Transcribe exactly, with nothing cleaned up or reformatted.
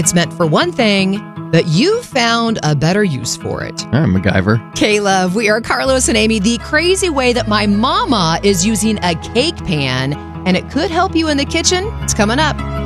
It's meant for one thing, but you found a better use for it. I'm MacGyver. K-Love, we are Carlos and Amy. The crazy way that my mama is using a cake pan, and it could help you in the kitchen. It's coming up.